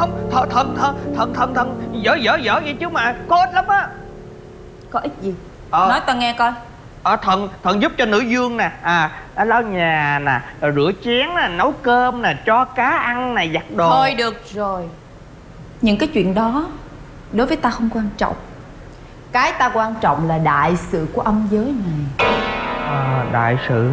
không, thần dở vậy chứ mà có ích lắm á. Có ích gì? Nói tao nghe coi. Thần giúp cho nữ vương nè, lau nhà nè, rửa chén nè, nấu cơm nè, cho cá ăn nè, giặt đồ. Thôi được rồi, những cái chuyện đó đối với ta không quan trọng. Cái ta quan trọng là đại sự của âm giới này. Đại sự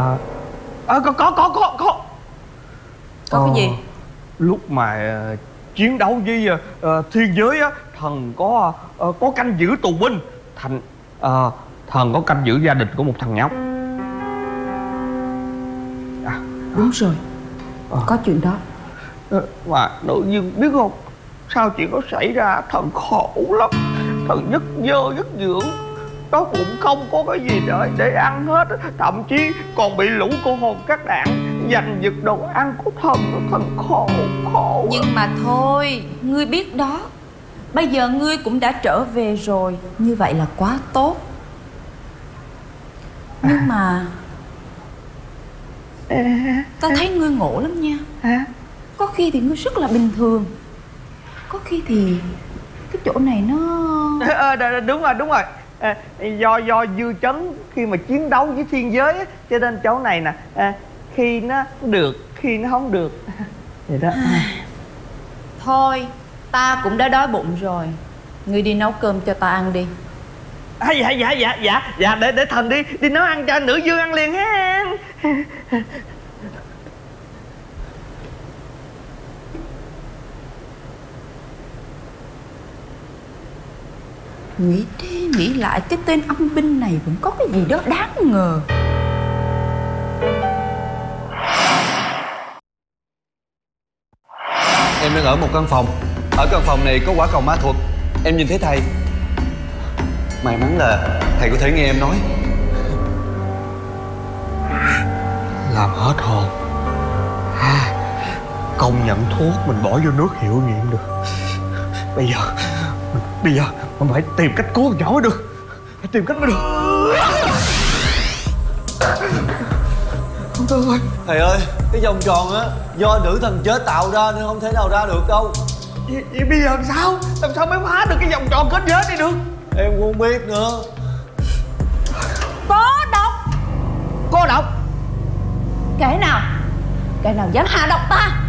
có cái gì? Lúc mà chiến đấu với thiên giới á, thần có canh giữ tù binh. Thần có canh giữ gia đình của một thằng nhóc. Đúng rồi, có chuyện đó. Mà nữ vương biết không, sao chuyện đó xảy ra thần khổ lắm. Thần nhất dơ nhất dưỡng, có bụng không có cái gì để ăn hết. Thậm chí còn bị lũ cô hồn các đảng giành giật đồ ăn của thần. Thần khổ. Nhưng mà thôi, ngươi biết đó, bây giờ ngươi cũng đã trở về rồi, như vậy là quá tốt. Nhưng mà ta thấy ngươi ngộ lắm nha. Có khi thì ngươi rất là bình thường, có khi thì cái chỗ này nó... Đúng rồi. Do dư chấn khi mà chiến đấu với thiên giới á, cho nên chỗ này nè, khi nó được, khi nó không được vậy đó. Thôi, ta cũng đã đói bụng rồi, ngươi đi nấu cơm cho ta ăn đi. Dạ, để thần đi nấu ăn cho nữ vương ăn liền ha. Nghĩ đi nghĩ lại, cái tên âm binh này vẫn có cái gì đó đáng ngờ. Em đang ở một căn phòng. Ở căn phòng này có quả cầu ma thuật. Em nhìn thấy thầy. May mắn là thầy có thể nghe em nói. Làm hết hồn. Công nhận thuốc mình bỏ vô nước hiệu nghiệm được. Bây giờ mình phải tìm cách cứu con nhỏ mới được. Phải tìm cách mới được. Không được rồi. Thầy ơi, cái vòng tròn á do nữ thần chết tạo ra nên không thể nào ra được đâu. Vậy bây giờ làm sao? Làm sao mới phá được cái vòng tròn kết giới này được? Em cũng không biết nữa. Có độc. Có độc? Kẻ nào dám hạ độc ta?